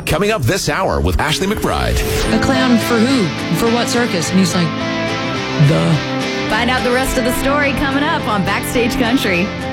Coming up this hour with Ashley McBride. A clown for who? For what circus? And he's like, duh. Find out the rest of the story coming up on Backstage Country.